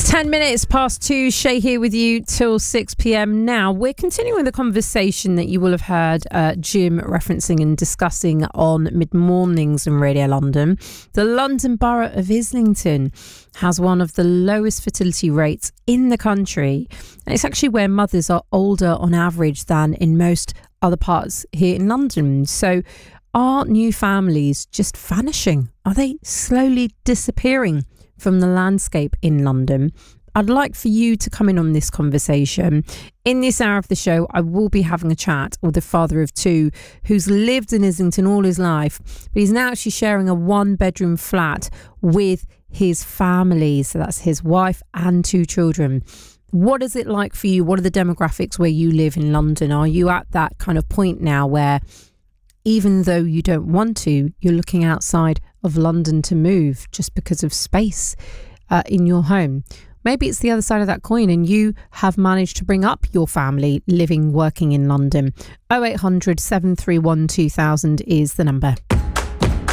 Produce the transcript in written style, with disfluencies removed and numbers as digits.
10 minutes past 2, Shay here with you till 6 p.m. Now, we're continuing the conversation that you will have heard Jim referencing and discussing on mid-mornings in Radio London. The London Borough of Islington has one of the lowest fertility rates in the country. And it's actually where mothers are older on average than in most other parts here in London. So are new families just vanishing? Are they slowly disappearing from the landscape in London? I'd like for you to come in on this conversation. In this hour of the show, I will be having a chat with the father of two who's lived in Islington all his life, but he's now actually sharing a one-bedroom flat with his family. So that's his wife and two children. What is it like for you? What are the demographics where you live in London? Are you at that kind of point now where even though you don't want to, you're looking outside of London to move just because of space in your home? Maybe it's the other side of that coin and you have managed to bring up your family living, working in London. 0800 731 2000 is the number.